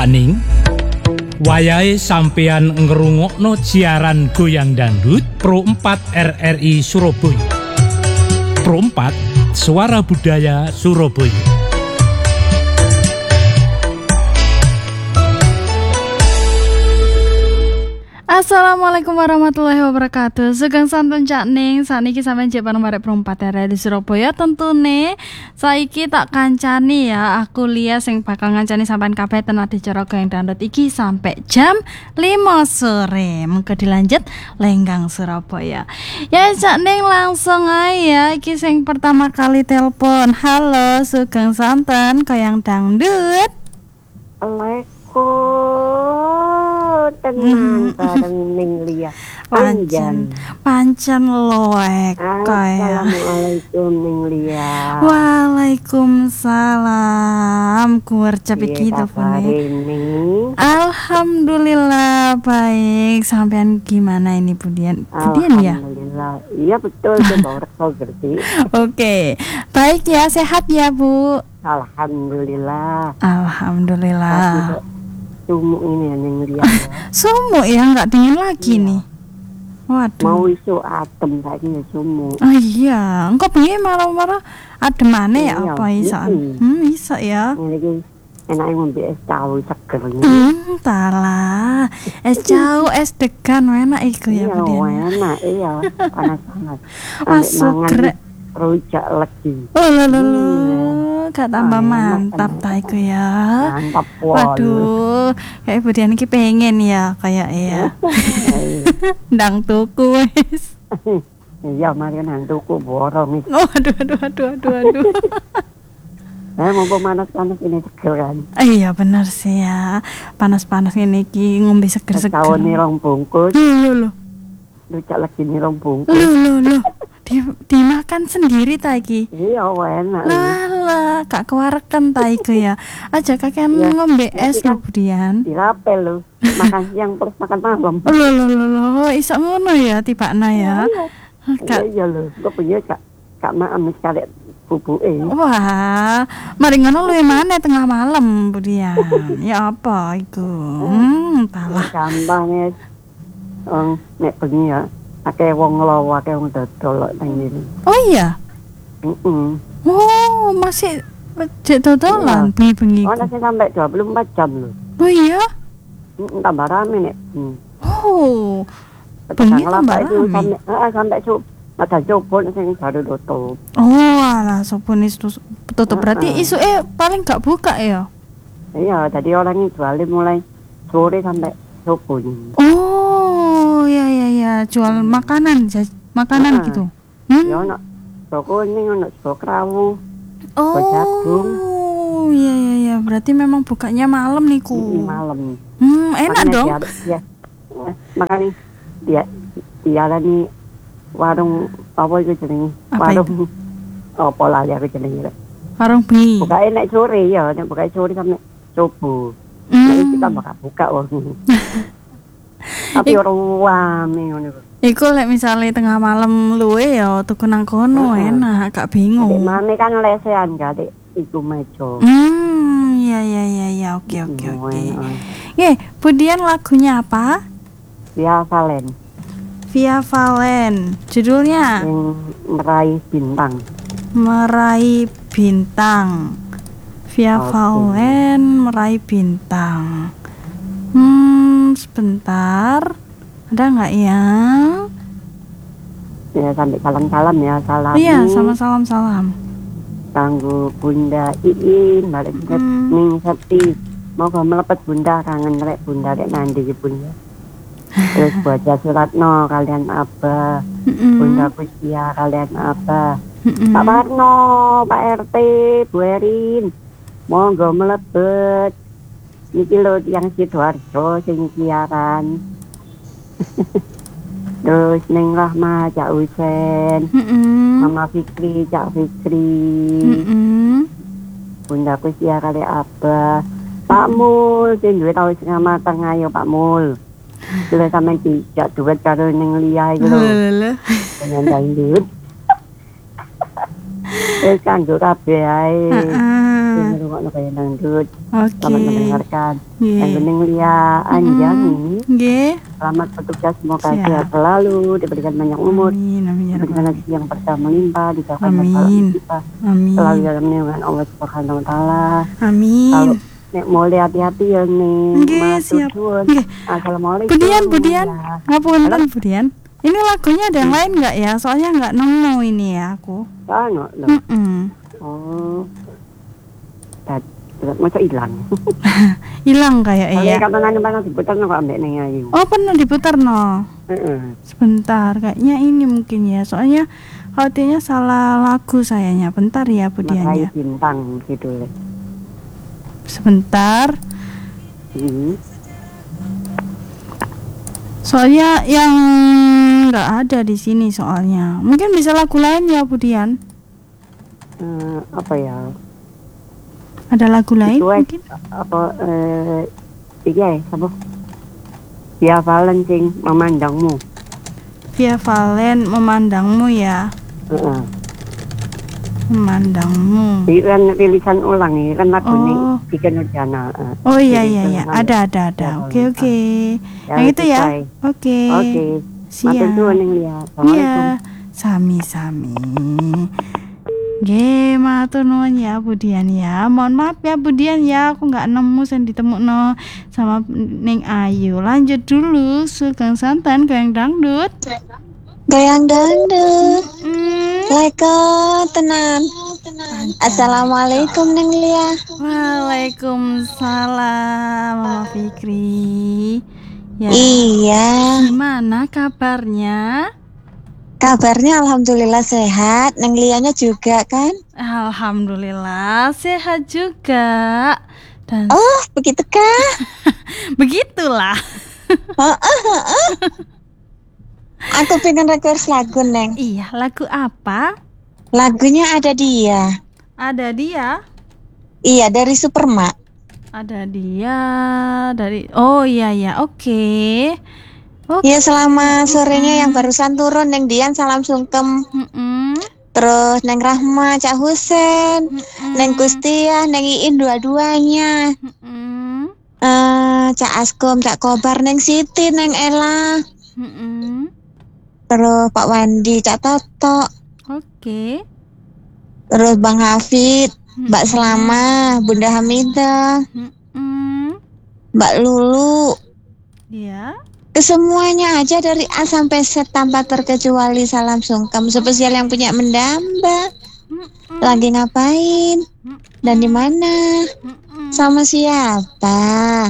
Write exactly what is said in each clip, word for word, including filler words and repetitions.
Cak Ning, wayahe sampeyan ngrungokno siaran goyang dangdut Pro empat R R I Surabaya. Pro empat, Suara Budaya Surabaya. Assalamualaikum warahmatullahi wabarakatuh. Sugeng santen Cak Ning, saniki sampeyan jek bareng barek Pro empat R R I Surabaya. Tentune saiki tak kancani ya, aku Lia sing bakal ngancani sampean kabeh ten adicara goyang dangdut iki sampai jam lima sore. Mengko dilanjut Lenggang Surabaya. Ya Cak Ning langsung ae ya, iki sing pertama kali telepon. Halo, sugeng santen goyang dangdut. Assalamualaikum. Tenang bareng Ning Lia. Pancen pancen loek kaya. Assalamualaikum Ning Lia. Waalaikumsalam. Kuwercep iki telepone. Alhamdulillah baik. Sampean gimana ini Budian? Budian ya? Alhamdulillah. Iya betul coba rekso ngerti. Oke. Baik ya, sehat ya Bu. Alhamdulillah. Alhamdulillah. Sumuk ini ya Ning Lia. Sumuk ya, nggak dingin lagi iya. nih. Waduh. Mau isu adem lagi ya sumuk. Oh iya, engko bengi marah-marah ademane ya iya. apa iso? Hmm, iso ya. Ini enake ngombe es cawu seger. Hmm, tala. Es cawu, es degan enak iku ya iya, Budian. Iya, enak iya, panas-panas. Masuk grek. Rujak lagi. Oh lho lho lho, gak tambah oh, mantap ta iku ya. Mantap waduh, kayak Budian iki pengen ya kayak ya. Ndang tuku wis. Iya, mari nang tuku borong iki. Oh aduh aduh aduh aduh aduh. Eh mau panas-panas ini seger kan. Iya bener sih ya. Panas-panas ini iki ngombe seger-seger. Tahun ni rong bungkus. Lho lho. Rujak lagi ni rong bungkus. Lho lho lho. Di, dimakan sendiri ta iki. Iya enak. Lah, gak kewareken ta iku ya. Aja kakean ya, ngombe es lho Budian. Dirapel lho. Makan siang terus makan malam. Lho lho lho lho, iso ngono ya tibakna ya. Iya iya lho, kok piye Kak? Kak maem wis karek bubuke. Wah, mari ngono luwih maneh tengah malam Budian. Ya apa iku? Hmm, talah. Gampang wis. Wong nek bengi ya akeh wong lowo, akeh wong dodol nang ngene. Oh iya. Heeh. Oh, masih jek dodolan bengi-bengi. Oh, masih sampai dua puluh empat jam lho. Oh iya. Heeh, tambah rame nek. Oh. Bengi tambah rame. Sampai heeh sampai sup. Ada jopon sing baru tutup. Oh, alah sopun is tutup. Berarti isu eh paling gak buka ya? Iya, tadi orang itu jualnya mulai sore sampai subuh. Oh, ya ya ya, jual makanan, makanan nah, gitu. Hmm? Ya ono toko ini ono toko krawu. Oh, ya ya ya, berarti memang bukanya malam nih ku. Ini malam. Hmm, enak makanya dong. Dia, ya, makanya dia dia nih warung apa itu jenenge? Warung apa lah ya jenenge. Warung mie. Buka enak sore ya, nek buka sore sampai subuh. Mm. Nah, kita bakal buka wong. Tapi orang rame ngono. Iku lek misale tengah malam luwe ya tuku nang kono enak, gak bingung. Nek mane kan lesehan gak iku mejo. Hmm, ya ya ya ya, oke oke oke. Nggih, Budian lagunya apa? Via Valen. Via Valen. Judulnya yang meraih bintang. Meraih bintang. Via okay. Valen meraih bintang. Hmm, sebentar. Ada nggak ya? Ya sampai salam-salam ya, salam. Iya, sama salam-salam. Kanggo Bunda Iin, balik hmm. Ning Septi. Moga melepet Bunda, kangen rek Bunda rek nandi Bunda. Terus baca Suratno kalian apa? Mm-mm. Bunda Kusya kalian apa? Mm-mm. Pak Warno, Pak R T, Bu Erin. Monggo melebet. Niki lho yang Sidoarjo sing siaran. Terus Neng Rahma, Cak Husen. Mm-mm. Mama Fikri, Cak Fikri. Mm-mm. Bunda Kusya kalian apa? Pak Mul, sing duwe tau sing mateng ayo Pak Mul. Bila sampai tidak duet karo Ning Lia itu loh dengan dangdut terus kanggo kabeh ae ngrungokno Goyang Dangdut. Oke. Selamat mendengarkan. Nggih. Yang penting Lia Anjani. Nggih. Selamat bertugas, semoga Siap. sehat selalu, diberikan banyak umur, Amin, amin ya diberikan rabbal rezeki yang berkah melimpah, dijauhkan dari Amin. bala musibah, Amin. selalu dalam naungan Allah Subhanahu wa taala. Amin. Kalau nek mulai hati-hati ya nih. Nggih, siap. Nggih. Assalamualaikum. Budian, Budian. Ya. Ngapunten, Budian. Ini lagunya ada yang lain nggak ya? Soalnya nggak nemu ini ya aku. Anu loh. Mm-mm. Oh. Dat, masa hilang. Hilang kayak Ya. ya. Kalau nanya mana diputar kok ambek ning ayu. Oh, pernah diputar no. Heeh. Sebentar, kayaknya ini mungkin ya. Soalnya khawatirnya salah lagu sayanya. Bentar ya, Budian Meraih ya. bintang gitu. Sebentar. Hmm. Soalnya yang nggak ada di sini soalnya. Mungkin bisa lagu lain ya, Budian. Eh, apa ya? Ada lagu lain Itu, eh, mungkin? apa eh iya apa? Ya Valen sing memandangmu. Via Valen memandangmu ya. Heeh. Memandangmu. Iki kan tulisan ulang iki kan lagu nih Oh. Ika Nurjana. eh. Oh iya Jadi iya itu iya, namanya. ada ada ada. Ya, Oke Valen. oke. Ya, Yang itu ya. sesuai. Oke. Oke. Matur Siap. suwun ning Lia. Assalamualaikum. Iya. Sami sami. Nggih, matur nuwun ya Budian ya. Mohon maaf ya Budian ya, aku nggak nemu sing ditemukno sama Ning Ayu. Lanjut dulu Sugeng Santan Goyang Dangdut. Goyang Dangdut. Hmm. Leko tenan. Assalamualaikum Neng Lia. Waalaikumsalam Mama Fikri. Ya. Iya. Gimana kabarnya? Kabarnya alhamdulillah sehat. Neng Lianya juga kan? Alhamdulillah sehat juga. Dan Oh, begitukah? begitulah. Aku pengen request lagu Neng. Iya, lagu apa? Lagunya ada dia. Ada dia. Iya, dari Superma. Ada dia dari. Oh iya ya, oke. Oke. Iya, selama sorenya yang barusan turun Neng Dian salam sungkem. Mm-mm. Terus Neng Rahma, Cak Husen, Mm-mm. Neng Kustia, Neng Iin dua-duanya. Mm-mm. Eh, Cak Askom, Cak Kobar, Neng Siti, Neng Ella. Mm-mm. Terus Pak Wandi, Cak Toto, Oke. terus Bang Hafid, Mbak Selama, Bunda Hamidah, Mm-mm. Mbak Lulu, Iya. kesemuanya aja dari A sampai Z tanpa terkecuali salam sungkem. Spesial yang punya mendamba, Mm-mm. lagi ngapain dan di mana, Mm-mm. sama siapa?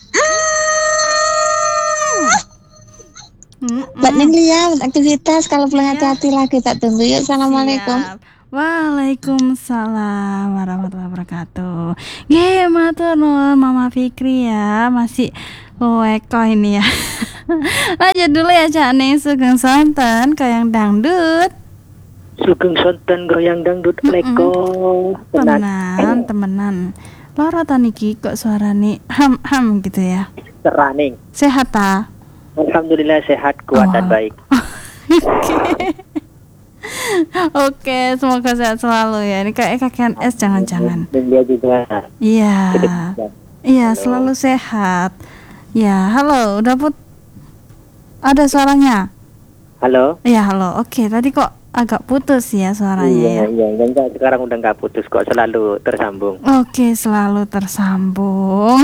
Mm-mm. Mbak Neng Lia, aktivitas kalau pulang Iya. hati-hati lah kita tunggu yuk. Assalamualaikum. Siap. Waalaikumsalam warahmatullahi wabarakatuh. Nggih, matur nuwun Mama Fikri ya. Masih weko ini ya. Lanjut dulu ya Cak Ning Sugeng Santen Goyang Dangdut. Sugeng Santen Goyang Dangdut leko tenan Temenan, temenan. Lara ta niki kok suarane ham ham gitu ya. teraning. Sehat ta? Alhamdulillah sehat, kuat dan Oh. baik. Oke, semoga sehat selalu ya. Ini kayak kakean es jangan-jangan. Dan dia juga Iya. sedikit. Iya, selalu sehat. Ya, halo, udah put ada suaranya? Halo. Iya, halo. Oke, tadi kok agak putus ya suaranya Iya, ya. iya, enggak, sekarang udah nggak putus kok, selalu tersambung. Oke, selalu tersambung.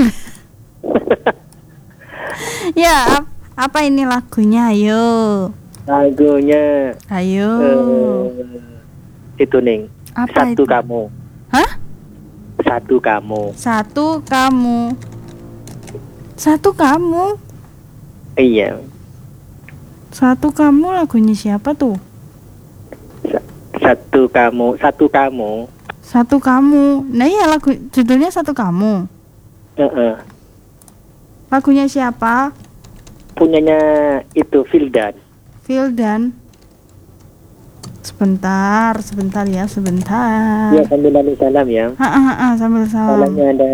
Ya, ap- apa ini lagunya? Ayo. Lagunya Ayo. eh, itu Ning. Apa Satu itu? kamu. Hah? Satu kamu. Satu kamu. Satu kamu. Iya. Satu kamu lagunya siapa tuh? Sa- Satu kamu, satu kamu. Satu kamu. Nah, iya lagu judulnya Satu Kamu. Heeh. Lagunya siapa? Punyanya itu Vildan. Vildan. Sebentar, sebentar ya, sebentar. Ya, sambil lalu salam ya. Ha, ha, ha, sambil salam. Salamnya ada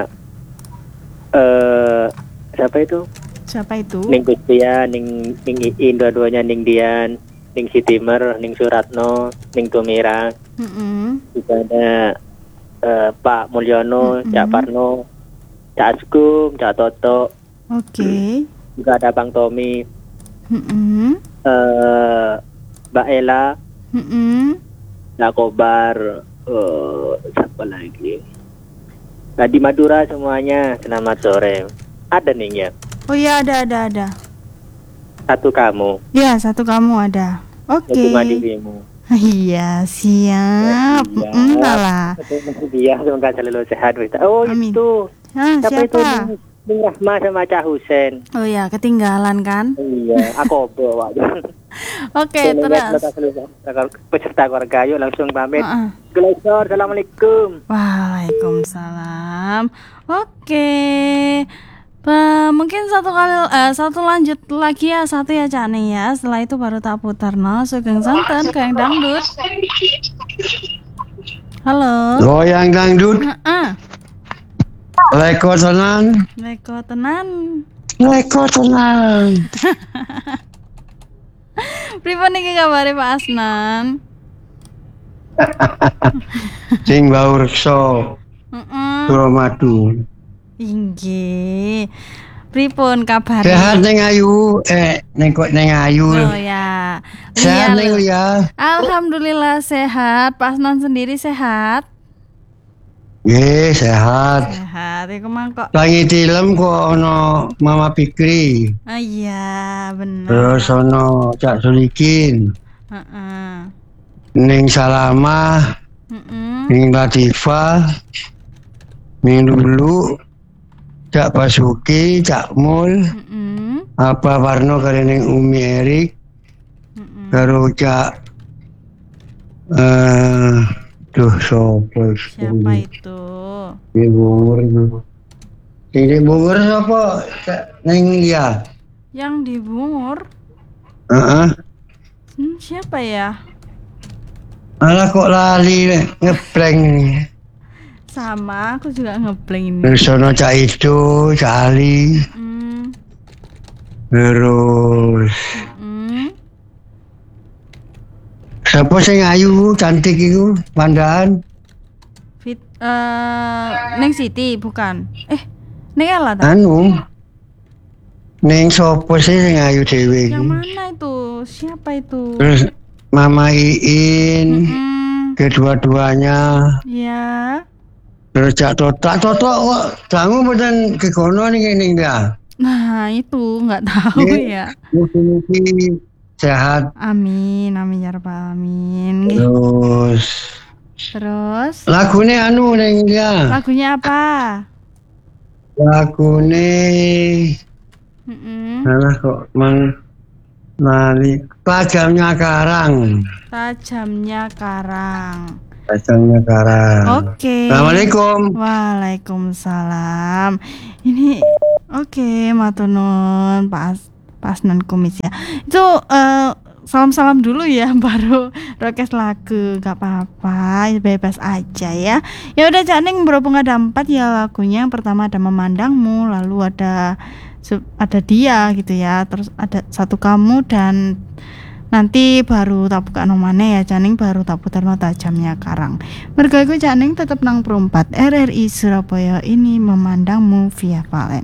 eh siapa itu? Siapa itu? Ning Kustia, Ning Ning Iin, dua-duanya Ning Dian, Ning Sitimer, Ning Suratno, Ning Tumira. Mm-mm. Juga ada eh, Pak Mulyono, Mm-mm. Cak Parno, Cak Asgum, Cak Toto, Oke. juga ada Bang Tommy, Mm-mm. eh, Mbak Ela, Mm-mm. Cak Kobar, eh, siapa lagi? Nah, di Madura semuanya, selamat sore. Ada nih ya, Oh iya, ada ada ada. satu kamu, Ya, satu kamu ada. Oke. cuma dirimu. Iya, siap. Ya, Mm, lah. Dia semoga selalu sehat. Wita. Oh Amin. itu, Ah, siapa, itu? siapa? Ning Ning Rahma sama Cak Husen. Oh ya, ketinggalan kan? Iya, aku bawa. Oke, terus. Peserta keluarga, yuk langsung pamit. Heeh. Glesor, assalamualaikum. Waalaikumsalam. Oke. Ba- mungkin satu kali eh, satu lanjut lagi ya, satu ya Cak nih ya. Setelah itu baru tak putar no Sugeng Santen ke yang dangdut. Halo. Goyang dangdut, Heeh. leko tenan, Leko tenan. leko tenan. Pripun iki kabare Pak Asnan? Sing bau reksa, Heeh. Suramadu. Inggih. Pripun kabare? Sehat neng ayu, eh neng kok neng ayu. Oh ya. Sehat Iya, neng loh. ya. Alhamdulillah sehat. Pak Asnan sendiri sehat? Ye sehat. Sehat. Iku mangkok. Langi tilem kok ono Mama Pikri, Ah iya, bener. terus ono Cak Sulikin, Heeh. Ning Salama, Heeh. Ning Latifah, Ning Lulu, Cak Basuki, Cak Mul, Heeh. apa Parno karo ning Umi Erik, Heeh. karo Cak eh duh sopo Siapa itu? Ini bungur itu. Ini bungur apa? Cak Neng ya. Yang di Bungur? Heeh. Hmm, siapa ya? Alah kok lali ngepleng ini. Sama, aku juga ngeblank ini. Terus ono Cak Ido, Cak Ali, Hmm. terus Hmm. siapa sing ayu cantik iku pandaan? Fit eh Neng Siti bukan? Eh, Neng Ella ta? Anu. Neng sopo sih sing ayu dhewe Yang iki? mana itu? Siapa itu? Terus Mama Iin, Hmm. kedua-duanya. Ya. Terus Cak Totak, Totok kok kamu mboten ke kono nih ning ya. Nah, itu nggak tahu Iya. ya. Mugi-mugi sehat. Amin, amin ya rabbal alamin. Nggih. Terus Terus lagune anu ning ya. lagunya apa? Lagune Mm-mm. alah kok mang lali tajamnya karang. Tajamnya karang. Tajamnya karang. Oke. Assalamualaikum. Waalaikumsalam. Ini oke, matunun Pak As- Pak Asnan Kumis ya. Itu eh, salam-salam dulu ya baru request lagu, gak apa-apa, bebas aja ya. Ya udah Cak Ning, berhubung ada empat ya lagunya. Yang pertama ada Memandangmu, lalu ada se- ada Dia gitu ya, terus ada Satu Kamu, dan nanti baru tak buka nomane ya Cak Ning, baru tak putar Tajamnya Karang. Mergo iku Cak Ning tetep nang Perumpat R R I Surabaya ini Memandangmu via Valen.